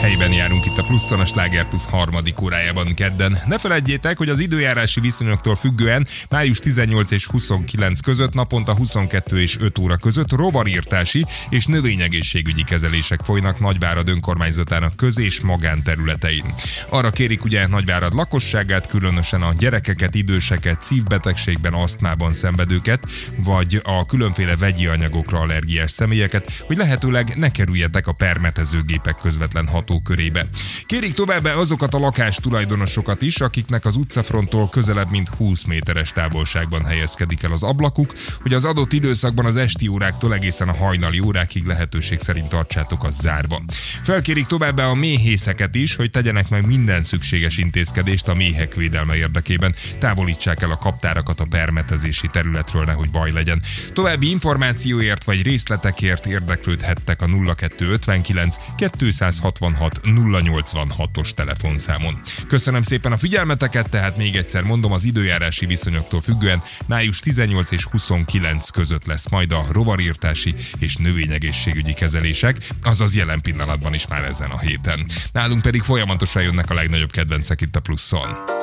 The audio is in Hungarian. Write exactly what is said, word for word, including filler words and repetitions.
Helyben járunk itt a Pluszon, a Sláger Plusz harmadik órájában kedden. Ne feledjétek, hogy az időjárási viszonyoktól függően május tizennyolc és huszonkilenc között naponta huszonkettő és öt óra között rovarírtási és növényegészségügyi kezelések folynak Nagyvárad önkormányzatának köz- és magánterületein. Arra kérik ugye Nagyvárad lakosságát, különösen a gyerekeket, időseket, szívbetegségben, asztmában szenvedőket, vagy a különféle vegyi anyagokra allergiás személyeket, hogy lehetőleg ne kerüljetek a permetezőgépek közvetlen hatókörébe. Kérik továbbá azokat a lakástulajdonosokat is, akiknek az utcafronttól közelebb mint húsz méteres távolságban helyezkedik el az ablakuk, hogy az adott időszakban az esti óráktól egészen a hajnali órákig lehetőség szerint tartsátok az zárva. Felkérik továbbá a méhészeket is, hogy tegyenek meg minden szükséges intézkedést a méhek védelme érdekében, távolítsák el a kaptárakat a permetezési területről, nehogy baj legyen. További információért vagy részletekért érdeklődhettek a nulla kettő ötvenkilenc kétszázhatvanhat nulla nyolcvanhatos telefonszámon. Köszönöm szépen a figyelmeteket, tehát még egyszer mondom, az időjárási viszonyoktól függően május tizennyolc és huszonkilenc között lesz majd a rovarírtási és növényegészségügyi kezelések, azaz jelen pillanatban is már ezen a héten. Nálunk pedig folyamatosan jönnek a legnagyobb kedvencek itt a Pluszon.